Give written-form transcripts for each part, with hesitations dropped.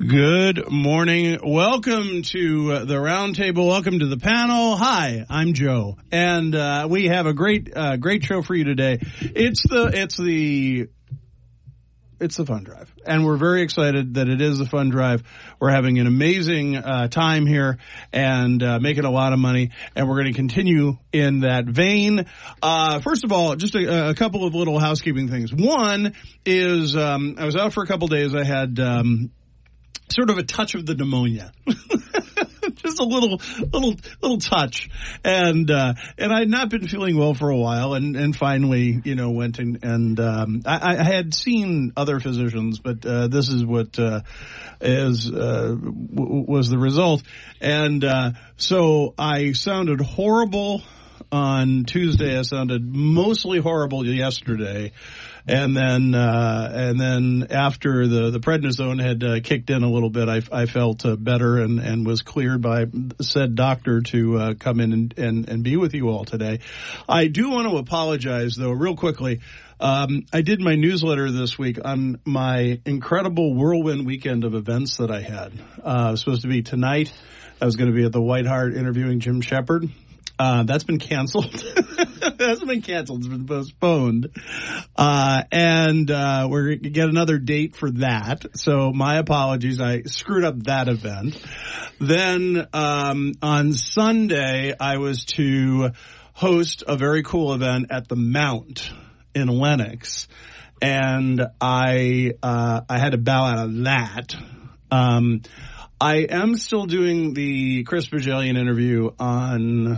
Good morning. Welcome to the roundtable. Welcome to the panel. Hi, I'm Joe, and we have a great show for you today. It's the fund drive, and we're very excited that it is the fund drive. We're having an amazing time here and making a lot of money, and we're going to continue in that vein. First of all, just a couple of little housekeeping things. One is I was out for a couple days. I had sort of a touch of the pneumonia. Just a little touch. And I had not been feeling well for a while and finally, went and I had seen other physicians, but this is what was the result. And so I sounded horrible on Tuesday. I sounded mostly horrible yesterday. And then after the prednisone had kicked in a little bit, I felt better and was cleared by said doctor to come in and be with you all today. I do want to apologize, though, real quickly. I did my newsletter this week on my incredible whirlwind weekend of events that I had. It was supposed to be tonight. I was going to be at the White Hart interviewing Jim Shepard. That's been canceled. That's been canceled. It's been postponed. And we're going to get another date for that. So my apologies. I screwed up that event. Then, on Sunday, I was to host a very cool event at the Mount in Lenox. And I had to bow out of that. I am still doing the Chris Bohjalian interview on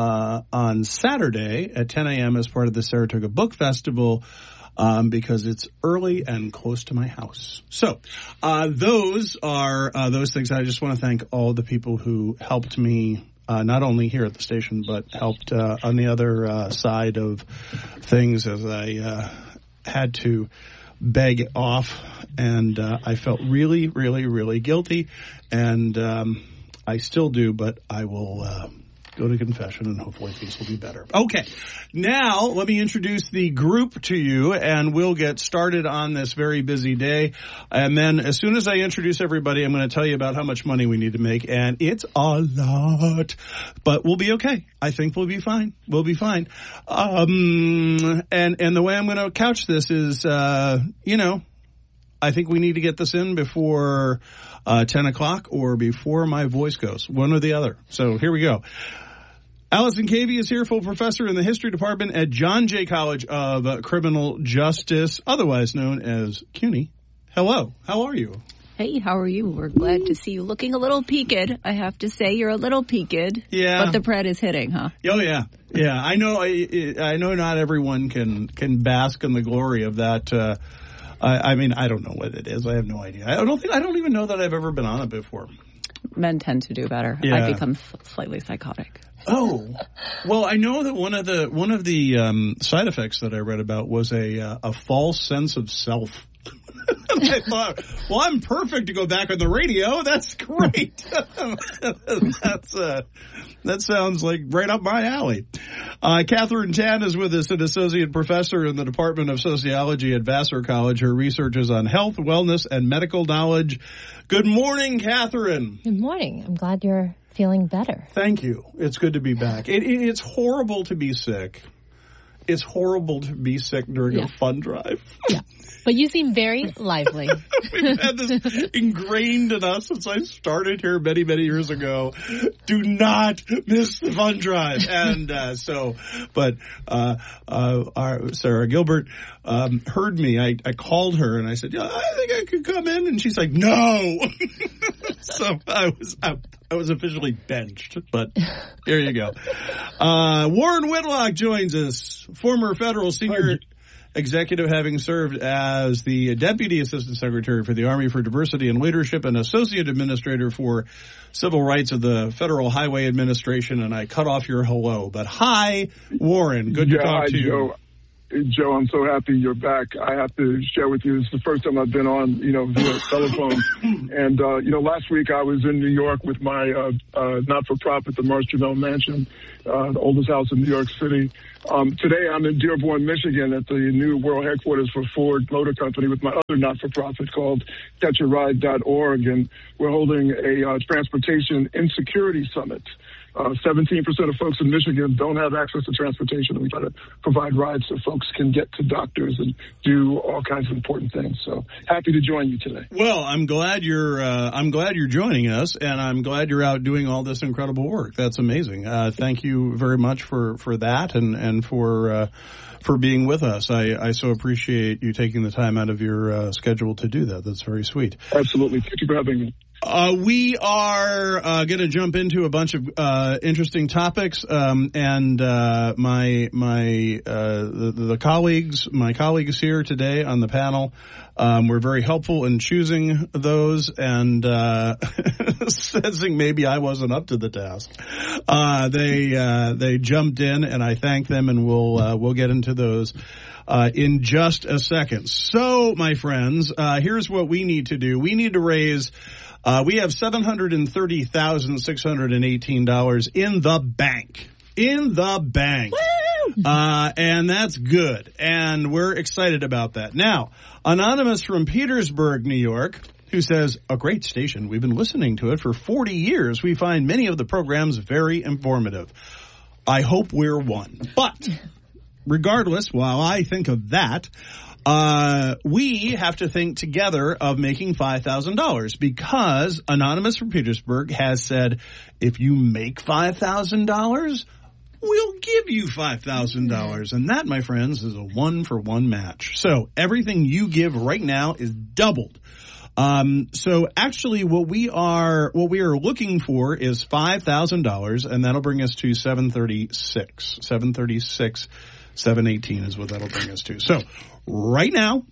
Saturday at 10 a.m. as part of the Saratoga Book Festival because it's early and close to my house. So those are those things. I just want to thank all the people who helped me not only here at the station but helped on the other side of things as I had to beg off, and I felt really, really, really guilty, and I still do, but I will go to confession, and hopefully things will be better. Okay, now let me introduce the group to you, and we'll get started on this very busy day. And then as soon as I introduce everybody, I'm going to tell you about how much money we need to make, and it's a lot, but we'll be okay. I think we'll be fine. We'll be fine. And the way I'm going to couch this is, I think we need to get this in before 10 o'clock or before my voice goes, one or the other. So here we go. Allison Cavey is here, full professor in the history department at John Jay College of Criminal Justice, otherwise known as CUNY. Hello. How are you? Hey, how are you? We're glad to see you looking a little peaked. I have to say you're a little peaked. Yeah. But the pred is hitting, huh? Oh, yeah. Yeah. I know not everyone can bask in the glory of that. I mean, I don't know what it is. I have no idea. I don't even know that I've ever been on it before. Men tend to do better. Yeah. I've become slightly psychotic. Oh, well, I know that one of the side effects that I read about was a false sense of self. And I thought, well, I'm perfect to go back on the radio. That's great. That sounds like right up my alley. Catherine Tan is with us, an associate professor in the Department of Sociology at Vassar College. Her research is on health, wellness, and medical knowledge. Good morning, Catherine. Good morning. I'm glad you're feeling better. Thank you. It's good to be back. It's horrible to be sick. It's horrible to be sick during a fund drive. Yeah. But you seem very lively. We've had this ingrained in us since I started here many, many years ago. Do not miss the fund drive. And our Sarah Gilbert heard me. I called her and I said, yeah, I think I could come in. And she's like, no. So I was officially benched. But here you go. Warren Whitlock joins us, former federal senior executive, having served as the Deputy Assistant Secretary for the Army for Diversity and Leadership and Associate Administrator for Civil Rights of the Federal Highway Administration. And I cut off your hello. But hi, Warren. Good to talk to you. Joe, I'm so happy you're back. I have to share with you, it's the first time I've been on, via telephone. And, last week I was in New York with my not-for-profit, the Marshall Mansion, the oldest house in New York City. Today I'm in Dearborn, Michigan at the new world headquarters for Ford Motor Company with my other not-for-profit called CatchARide.org. And we're holding a transportation insecurity summit. 17% of folks in Michigan don't have access to transportation, and we try to provide rides so folks can get to doctors and do all kinds of important things. So happy to join you today. Well, I'm glad you're joining us, and I'm glad you're out doing all this incredible work. That's amazing. Thank you very much for that and for being with us. I so appreciate you taking the time out of your schedule to do that. That's very sweet. Absolutely. Thank you for having me. We are going to jump into a bunch of interesting topics, and my colleagues here today on the panel were very helpful in choosing those and sensing maybe I wasn't up to the task. They jumped in, and I thank them, and we'll get into those in just a second. So, my friends, here's what we need to do. We need to raise. We have $730,618 in the bank. In the bank. Woo! And that's good. And we're excited about that. Now, Anonymous from Petersburg, New York, who says, a great station. We've been listening to it for 40 years. We find many of the programs very informative. I hope we're one. But regardless, while I think of that, we have to think together of making $5,000 because Anonymous from Petersburg has said, if you make $5,000, we'll give you $5,000. And that, my friends, is a 1-for-1 match. So everything you give right now is doubled. So actually what we are looking for is $5,000, and that'll bring us to 718 is what that'll bring us to. So right now,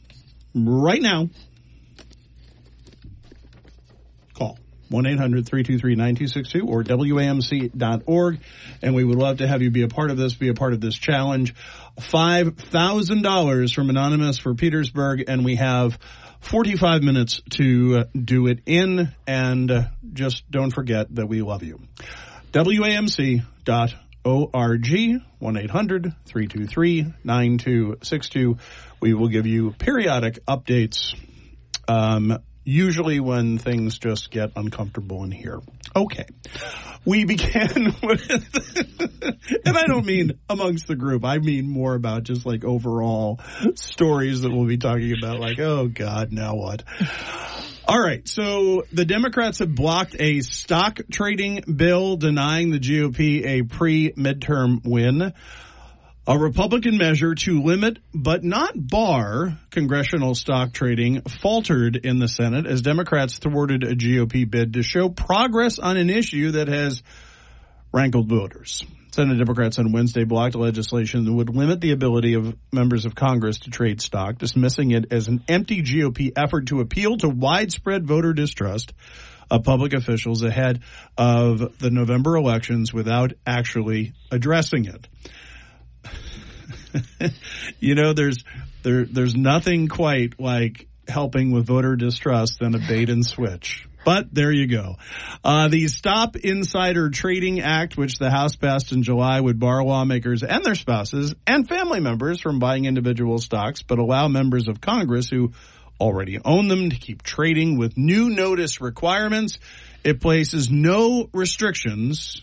call 1-800-323-9262 or WAMC.org, and we would love to have you be a part of this challenge. $5,000 from Anonymous for Petersburg, and we have 45 minutes to do it in, and just don't forget that we love you. WAMC.org. ORG, 1-800-323-9262. We will give you periodic updates, usually when things just get uncomfortable in here. Okay. We began with, and I don't mean amongst the group, I mean more about just like overall stories that we'll be talking about, like, oh God, now what? All right, so the Democrats have blocked a stock trading bill denying the GOP a pre-midterm win. A Republican measure to limit but not bar congressional stock trading faltered in the Senate as Democrats thwarted a GOP bid to show progress on an issue that has rankled voters. Senate Democrats on Wednesday blocked legislation that would limit the ability of members of Congress to trade stock, dismissing it as an empty GOP effort to appeal to widespread voter distrust of public officials ahead of the November elections without actually addressing it. You know, there's nothing quite like helping with voter distrust than a bait and switch. But there you go. The Stop Insider Trading Act, which the House passed in July, would bar lawmakers and their spouses and family members from buying individual stocks, but allow members of Congress who already own them to keep trading with new notice requirements. It places no restrictions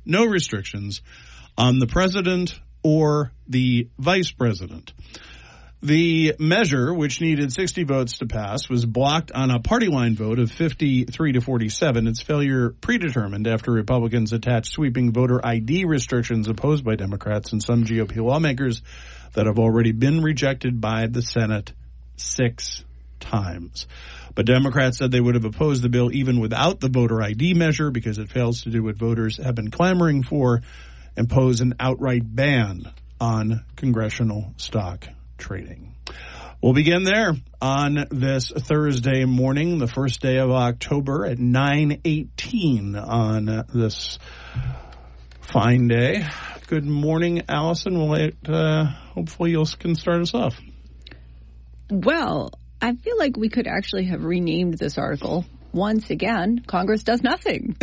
on the president or the vice president. The measure, which needed 60 votes to pass, was blocked on a party line vote of 53 to 47. Its failure predetermined after Republicans attached sweeping voter ID restrictions imposed by Democrats and some GOP lawmakers that have already been rejected by the Senate 6 times. But Democrats said they would have opposed the bill even without the voter ID measure because it fails to do what voters have been clamoring for, impose an outright ban on congressional stock trading. We'll begin there on this Thursday morning, the first day of October at 9:18 on this fine day. Good morning, Allison. Hopefully you can start us off. Well, I feel like we could actually have renamed this article. Once again, Congress does nothing.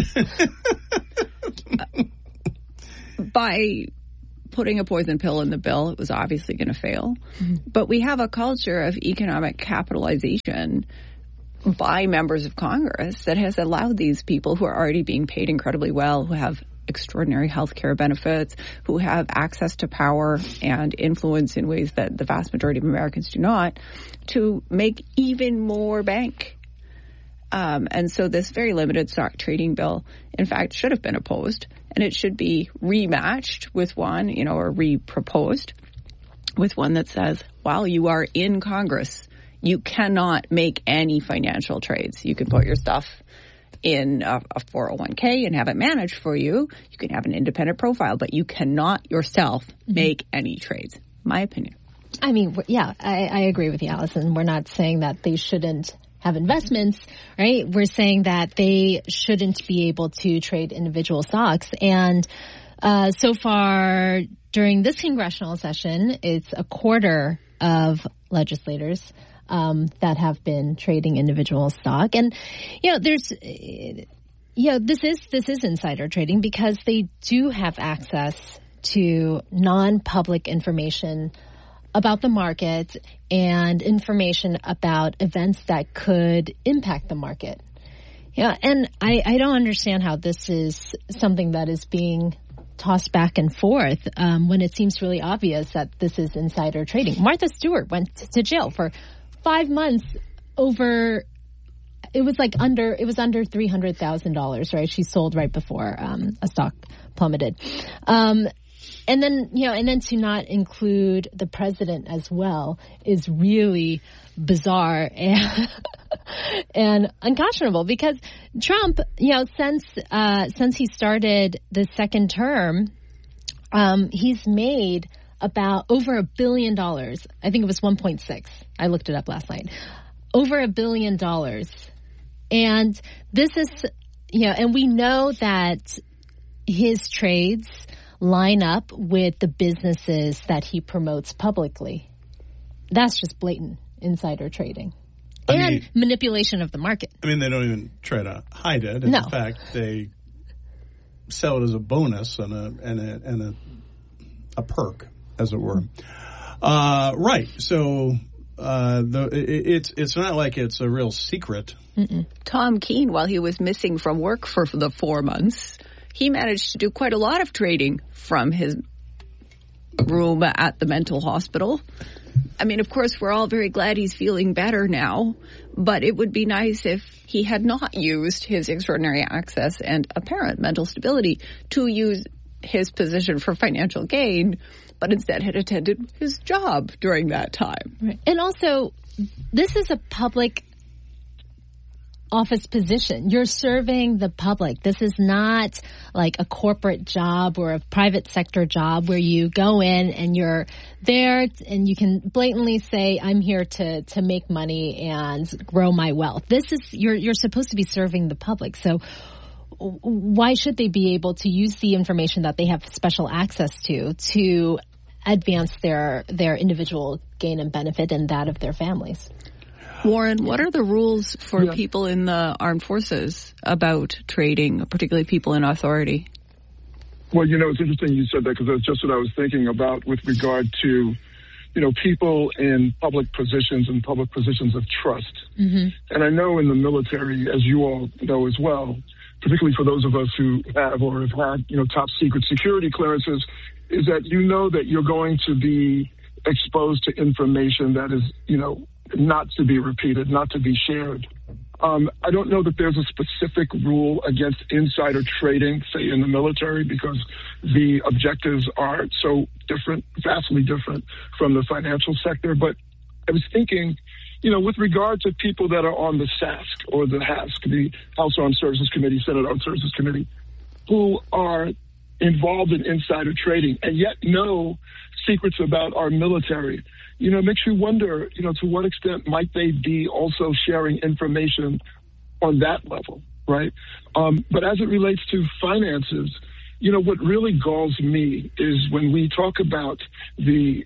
By putting a poison pill in the bill, it was obviously going to fail. Mm-hmm. But we have a culture of economic capitalization by members of Congress that has allowed these people who are already being paid incredibly well, who have extraordinary health care benefits, who have access to power and influence in ways that the vast majority of Americans do not, to make even more bank. And so this very limited stock trading bill, in fact, should have been opposed, and it should be rematched with one, or re-proposed with one that says, while you are in Congress, you cannot make any financial trades. You can put your stuff in a 401k and have it managed for you. You can have an independent profile, but you cannot yourself make any trades. My opinion. I mean, yeah, I agree with you, Allison. We're not saying that they shouldn't have investments, right? We're saying that they shouldn't be able to trade individual stocks. And so far during this congressional session, it's a quarter of legislators that have been trading individual stock. And, this is insider trading because they do have access to non-public information about the market and information about events that could impact the market. Yeah, and I don't understand how this is something that is being tossed back and forth when it seems really obvious that this is insider trading. Martha Stewart went to jail for 5 months over, it was under $300,000, right? She sold right before a stock plummeted. And then to not include the president as well is really bizarre and unconscionable, because Trump, since he started the second term, he's made about over $1 billion. I think it was 1.6. I looked it up last night. Over $1 billion. And this is, and we know that his trades line up with the businesses that he promotes publicly. That's just blatant insider trading and manipulation of the market. I mean, they don't even try to hide it. No. In fact, they sell it as a bonus and a perk, as it were. Right. So it's not like it's a real secret. Mm-mm. Tom Keene, while he was missing from work for the 4 months, he managed to do quite a lot of trading from his room at the mental hospital. I mean, of course, we're all very glad he's feeling better now, but it would be nice if he had not used his extraordinary access and apparent mental stability to use his position for financial gain, but instead had attended his job during that time. Right. And also, this is a public office position. You're serving the public. This is not like a corporate job or a private sector job where you go in and you're there and you can blatantly say, I'm here to make money and grow my wealth. This is, you're supposed to be serving the public. So why should they be able to use the information that they have special access to advance their individual gain and benefit and that of their families? Warren, what are the rules for people in the armed forces about trading, particularly people in authority? Well, it's interesting you said that, because that's just what I was thinking about with regard to, people in public positions and public positions of trust. Mm-hmm. And I know in the military, as you all know as well, particularly for those of us who have or have had, top secret security clearances, is that that you're going to be exposed to information that is, not to be repeated, not to be shared. I don't know that there's a specific rule against insider trading, say in the military, because the objectives are so different, vastly different from the financial sector. But I was thinking, with regard to people that are on the SASC or the HASC, the House Armed Services Committee, Senate Armed Services Committee, who are involved in insider trading and yet know secrets about our military, it makes you wonder, to what extent might they be also sharing information on that level, right? But as it relates to finances, what really galls me is when we talk about the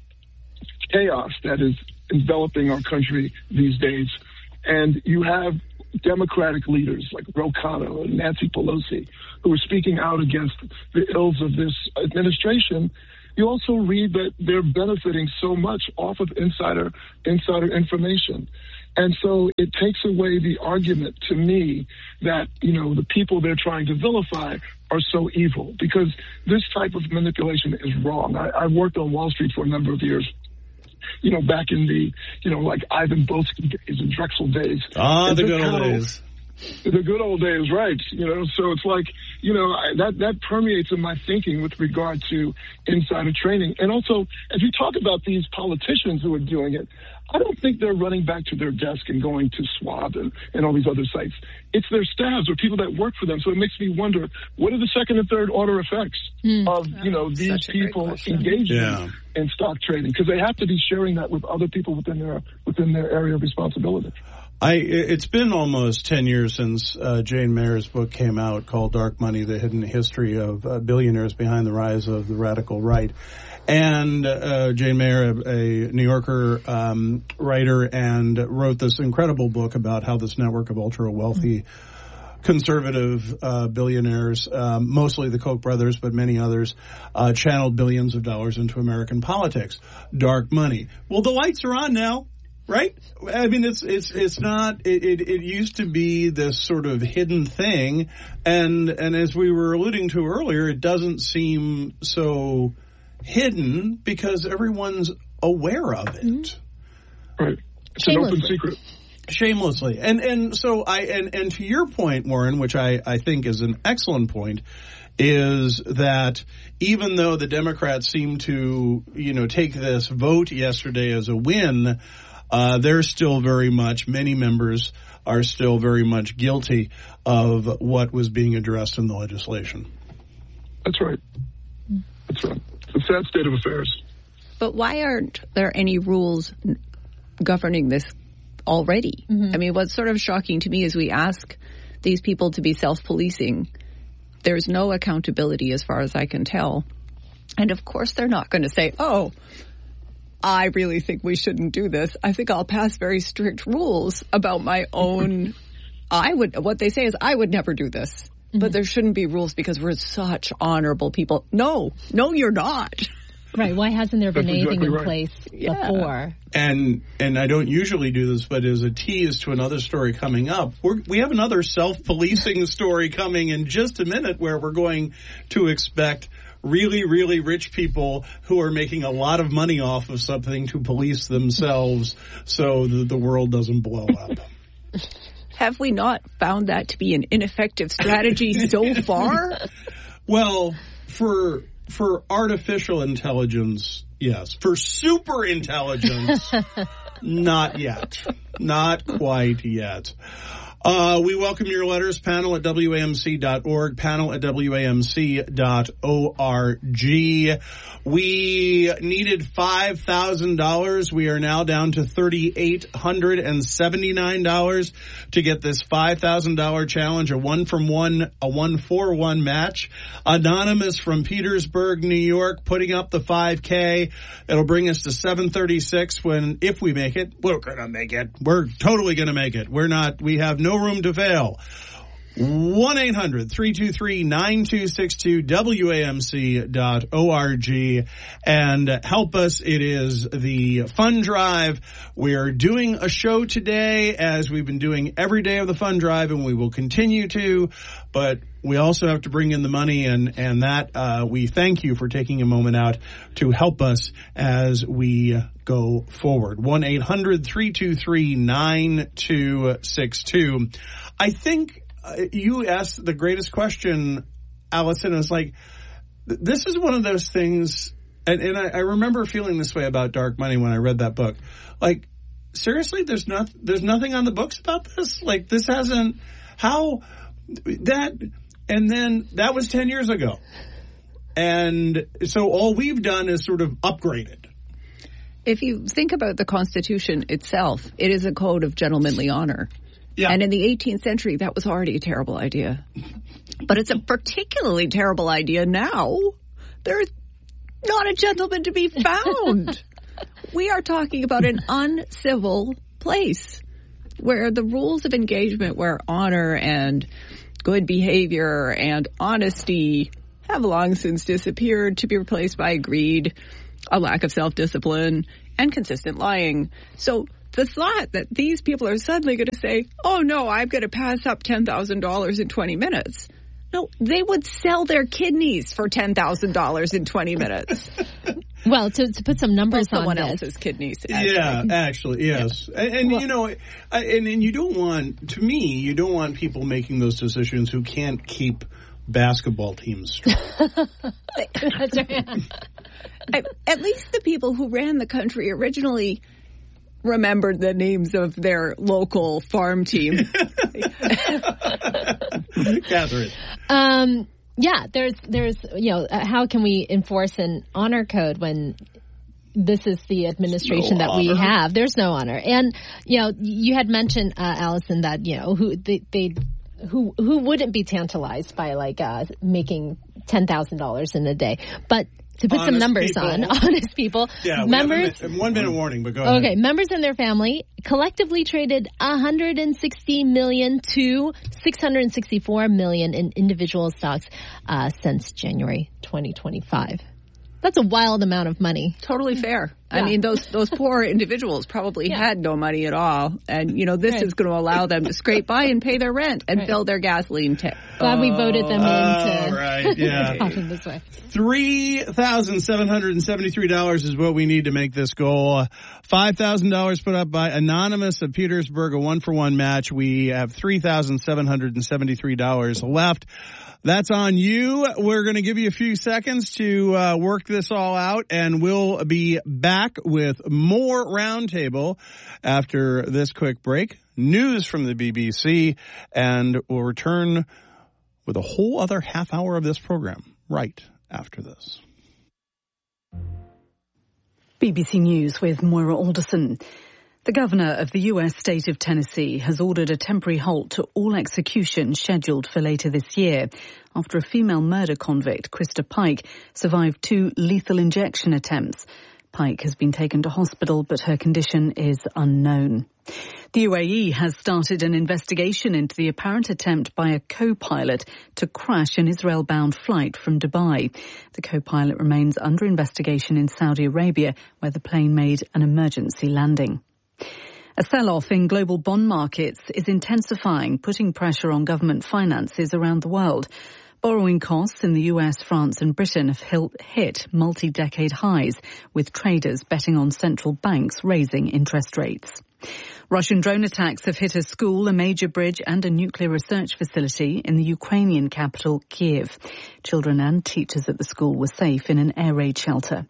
chaos that is enveloping our country these days, and you have Democratic leaders like Ro Khanna and Nancy Pelosi who are speaking out against the ills of this administration. You also read that they're benefiting so much off of insider information. And so it takes away the argument to me that, the people they're trying to vilify are so evil, because this type of manipulation is wrong. I worked on Wall Street for a number of years, back in the, like Ivan Boesky days and Drexel days. Ah, the good old days. The good old days, right. So it's like, that permeates in my thinking with regard to insider trading. And also, as you talk about these politicians who are doing it, I don't think they're running back to their desk and going to Schwab and all these other sites. It's their staffs or people that work for them. So it makes me wonder, what are the second and third order effects of, these people engaging in stock trading? Because they have to be sharing that with other people within their area of responsibility. It's been almost 10 years since Jane Mayer's book came out called Dark Money, The Hidden History of Billionaires Behind the Rise of the Radical Right. And Jane Mayer, a New Yorker writer, and wrote this incredible book about how this network of ultra-wealthy conservative billionaires, mostly the Koch brothers, but many others, channeled billions of dollars into American politics. Dark money. Well, the lights are on now. Right? I mean, it's not, it used to be this sort of hidden thing. And as we were alluding to earlier, it doesn't seem so hidden because everyone's aware of it. Right. It's an open secret. Shamelessly. And so and to your point, Warren, which I think is an excellent point, is that even though the Democrats seem to, take this vote yesterday as a win, they're still many members are still very much guilty of what was being addressed in the legislation. That's right. It's a sad state of affairs. But why aren't there any rules governing this already? I mean, what's sort of shocking to me is we ask these people to be self-policing. There's no accountability as far as I can tell. And of course they're not going to say, I really think we shouldn't do this. I think I'll pass very strict rules about my own. What they say is, I would never do this. But there shouldn't be rules because we're such honorable people. No, you're not. Right. Why hasn't there been anything in place before? And I don't usually do this, but as a tease to another story coming up, we have another self-policing story coming in just a minute where we're going to expect really, really rich people who are making a lot of money off of something to police themselves so that the world doesn't blow up. Have we not found that to be an ineffective strategy so far? Well, for artificial intelligence, yes. For super intelligence, not yet. Not quite yet. We welcome your letters, panel at WAMC.org, panel at WAMC.org. We needed $5,000. We are now down to $3,879 to get this $5,000 challenge, a 1-for-1 match. Anonymous from Petersburg, New York, putting up the 5K. It'll bring us to 736 if we make it. We're gonna make it. We're totally gonna make it. We have no room to fail. 1-800-323-9262, WAMC.org, and help us. It is the fund drive. We're doing a show today, as we've been doing every day of the fund drive, and we will continue to, but we also have to bring in the money, and that we thank you for taking a moment out to help us as we go forward. 1-800-323-9262. I think you asked the greatest question, Allison. Is like, this is one of those things, and I remember feeling this way about Dark Money when I read that book. Like, seriously, there's nothing on the books about this? Like, this hasn't, how, that, and then that was 10 years ago. And so all we've done is sort of upgraded. If you think about the Constitution itself, it is a code of gentlemanly honor. Yeah. And in the 18th century, that was already a terrible idea. But it's a particularly terrible idea now. There's not a gentleman to be found. We are talking about an uncivil place where the rules of engagement, where honor and good behavior and honesty have long since disappeared to be replaced by greed, a lack of self-discipline, and consistent lying. So the thought that these people are suddenly going to say, oh, no, I'm going to pass up $10,000 in 20 minutes. No, they would sell their kidneys for $10,000 in 20 minutes. Well, to put some numbers on someone this. else's kidneys. Yeah, actually, yes. And well, you know, and you don't want, to me, you don't want people making those decisions who can't keep basketball teams straight. That's right. At least the people who ran the country originally remembered the names of their local farm team. Catherine. Yeah, there's how can we enforce an honor code when this is the administration that we have? There's no honor. And you had mentioned, Allison, that who wouldn't be tantalized by making $10,000 in a day, but to put some numbers on honest people. Yeah, members. 1 minute warning, but go ahead. Okay, members and their family collectively traded $160 million to $664 million in individual stocks since January 2025. That's a wild amount of money. Totally fair. Yeah. I mean, those poor individuals probably had no money at all. And, this is going to allow them to scrape by and pay their rent and fill their gasoline tank. Glad we voted them into right, yeah. talking this way. $3,773 is what we need to make this goal. $5,000 put up by Anonymous of Petersburg, a 1-for-1 match. We have $3,773 left. That's on you. We're going to give you a few seconds to work this all out, and we'll be back with more Roundtable after this quick break. News from the BBC, and we'll return with a whole other half hour of this program right after this. BBC News with Moira Alderson. The governor of the U.S. state of Tennessee has ordered a temporary halt to all executions scheduled for later this year after a female murder convict, Krista Pike, survived 2 lethal injection attempts. Pike has been taken to hospital, but her condition is unknown. The UAE has started an investigation into the apparent attempt by a co-pilot to crash an Israel-bound flight from Dubai. The co-pilot remains under investigation in Saudi Arabia, where the plane made an emergency landing. A sell-off in global bond markets is intensifying, putting pressure on government finances around the world. Borrowing costs in the US, France and Britain have hit multi-decade highs, with traders betting on central banks raising interest rates. Russian drone attacks have hit a school, a major bridge and a nuclear research facility in the Ukrainian capital, Kiev. Children and teachers at the school were safe in an air raid shelter.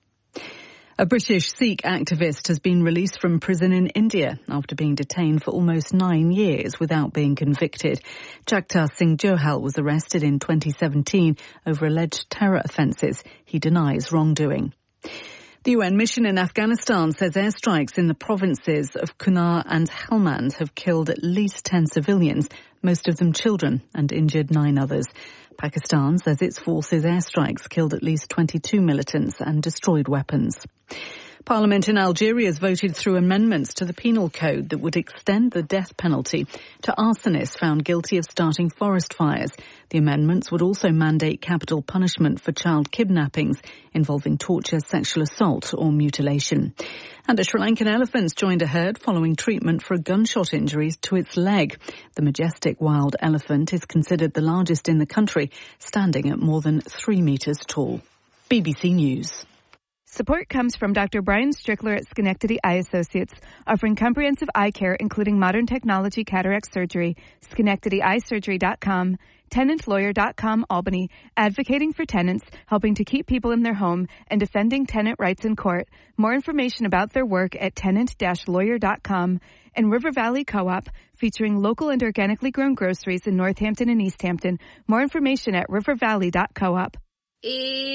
A British Sikh activist has been released from prison in India after being detained for almost 9 years without being convicted. Jagtar Singh Johal was arrested in 2017 over alleged terror offences. He denies wrongdoing. The UN mission in Afghanistan says airstrikes in the provinces of Kunar and Helmand have killed at least 10 civilians, most of them children, and injured 9 others. Pakistan says its forces' airstrikes killed at least 22 militants and destroyed weapons. Parliament in Algeria has voted through amendments to the penal code that would extend the death penalty to arsonists found guilty of starting forest fires. The amendments would also mandate capital punishment for child kidnappings involving torture, sexual assault or mutilation. And a Sri Lankan elephant's joined a herd following treatment for a gunshot injury to its leg. The majestic wild elephant is considered the largest in the country, standing at more than 3 meters tall. BBC News. Support comes from Dr. Brian Strickler at Schenectady Eye Associates, offering comprehensive eye care including modern technology cataract surgery, SchenectadyEyeSurgery.com, TenantLawyer.com Albany, advocating for tenants, helping to keep people in their home, and defending tenant rights in court. More information about their work at Tenant-Lawyer.com. And River Valley Co-op, featuring local and organically grown groceries in Northampton and East Hampton. More information at rivervalley.coop.